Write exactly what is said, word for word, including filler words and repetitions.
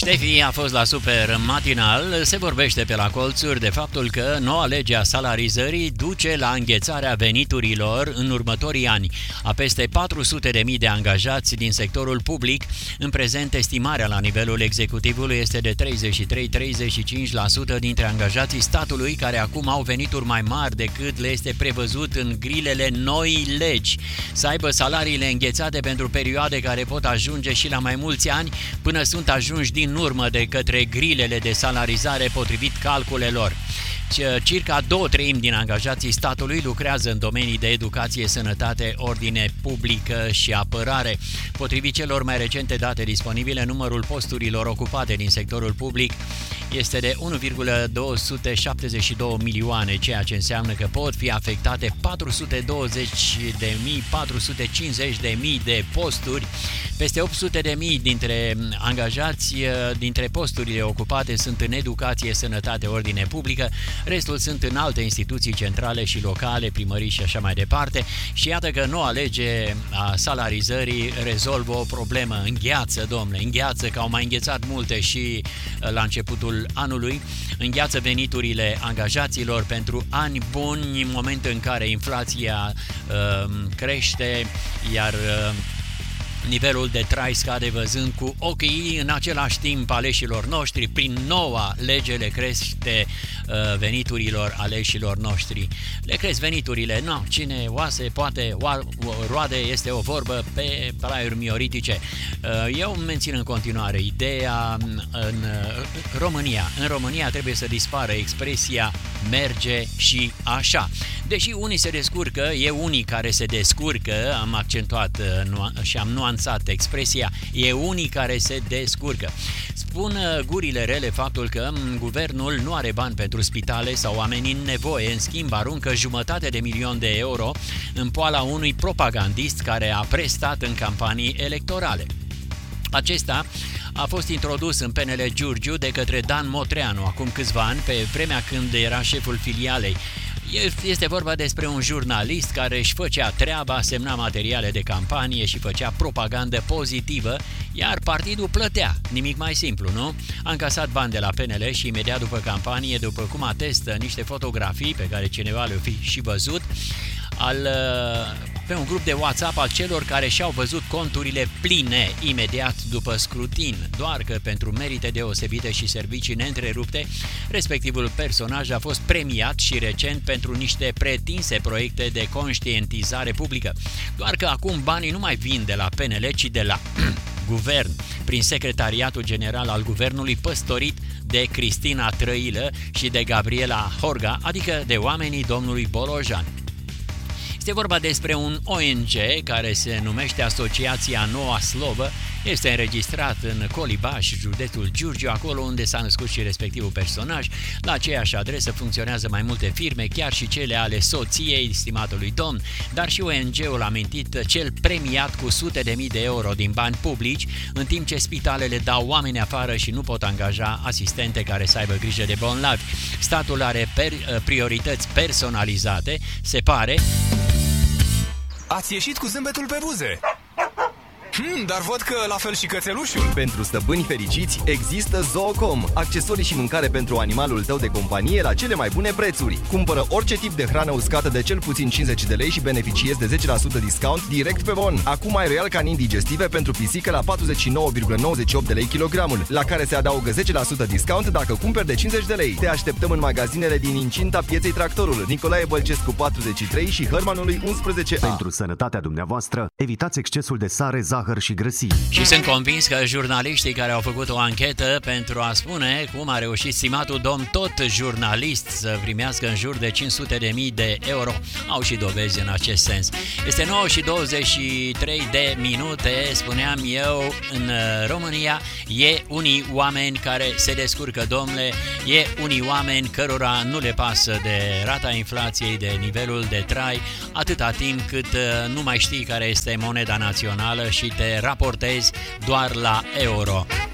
Ștefi a fost la Super Matinal. Se vorbește pe la colțuri de faptul că noua lege a salarizării duce la înghețarea veniturilor în următorii ani a peste patru sute de mii de angajați din sectorul public. În prezent, estimarea la nivelul executivului este de treizeci și trei - treizeci și cinci la sută dintre angajații statului care acum au venituri mai mari decât le este prevăzut în grilele noi legi, să aibă salariile înghețate pentru perioade care pot ajunge și la mai mulți ani, până sunt ajunși din urmă de către grilele de salarizare potrivit calculelor. Circa două treimi din angajații statului lucrează în domenii de educație, sănătate, ordine publică și apărare. Potrivit celor mai recente date disponibile, numărul posturilor ocupate din sectorul public este de unu virgulă două sute șaptezeci și două milioane, ceea ce înseamnă că pot fi afectate patru sute douăzeci de mii - patru sute cincizeci de mii de posturi. Peste opt sute de mii dintre angajați dintre posturile ocupate sunt în educație, sănătate, ordine publică, restul sunt în alte instituții centrale și locale, primării și așa mai departe. Și iată că noua lege a salarizării rezolvă o problemă. Îngheață, domnule, îngheață, că au mai înghețat multe și la începutul anului, îngheață veniturile angajaților pentru ani buni, în momentul în care inflația uh, crește, iar uh, nivelul de trai scade, văzând cu ochii. În același timp, aleșilor noștri, prin noua lege, le crește uh, veniturilor aleșilor noștri. Le cresc veniturile. No, cine oase poate roade, este o vorbă pe plaiuri mioritice. Uh, eu mențin în continuare ideea în uh, România. În România trebuie să dispară expresia merge și așa. Deși unii se descurcă, e unii care se descurcă, am accentuat uh, și am nuanțat expresia, e unii care se descurcă. Spun uh, gurile rele faptul că m, guvernul nu are bani pentru spitale sau oameni în nevoie, în schimb aruncă jumătate de milion de euro în poala unui propagandist care a prestat în campanii electorale. Acesta a fost introdus în P N L Giurgiu de către Dan Motreanu acum câțiva ani, pe vremea când era șeful filialei. Este vorba despre un jurnalist care își făcea treaba, semna materiale de campanie și făcea propagandă pozitivă, iar partidul plătea. Nimic mai simplu, nu? A încasat bani de la P N L și imediat după campanie, după cum atestă niște fotografii pe care cineva le-a fi și văzut, al, pe un grup de WhatsApp al celor care și-au văzut conturile pline imediat după scrutin, doar că pentru merite deosebite și servicii neîntrerupte, respectivul personaj a fost premiat și recent pentru niște pretinse proiecte de conștientizare publică. Doar că acum banii nu mai vin de la P N L, ci de la guvern, prin Secretariatul General al Guvernului, păstorit de Cristina Trăilă și de Gabriela Horga, adică de oamenii domnului Bolojan. Este vorba despre un O N G care se numește Asociația Noua Slovă, este înregistrat în Colibaș, județul Giurgiu, acolo unde s-a născut și respectivul personaj. La aceeași adresă funcționează mai multe firme, chiar și cele ale soției stimatului domn, dar și O N G-ul amintit, cel premiat cu sute de mii de euro din bani publici, în timp ce spitalele dau oameni afară și nu pot angaja asistente care să aibă grijă de bolnavi. Statul are per- priorități personalizate, se pare. Ați ieșit cu zâmbetul pe buze. Hmm, dar văd că la fel și cățelușul. Pentru stăpâni fericiți există Zoocom, accesorii și mâncare pentru animalul tău de companie la cele mai bune prețuri. Cumpără orice tip de hrană uscată de cel puțin cincizeci de lei și beneficiezi de zece la sută discount direct pe bon. Acum ai Royal Canin digestive pentru pisică la patruzeci și nouă virgulă nouăzeci și opt de lei kilogramul, la care se adaugă zece la sută discount dacă cumperi de cincizeci de lei. Te așteptăm în magazinele din incinta Pieței Tractorul, Nicolae Bălcescu patruzeci și trei și Hărmanului unsprezece A. Pentru sănătatea dumneavoastră, evitați excesul de sare, zahăr și grăsimi. Și sunt convins că jurnaliștii care au făcut o anchetă pentru a spune cum a reușit stimatul domn tot jurnalist să primească în jur de cinci sute de mii de euro au și dovezi în acest sens. Este nouă și douăzeci și trei de minute, spuneam eu, în România e unii oameni care se descurcă, domnule, e unii oameni cărora nu le pasă de rata inflației, de nivelul de trai, atâta timp cât nu mai știi care este moneda națională și te raportezi doar la euro.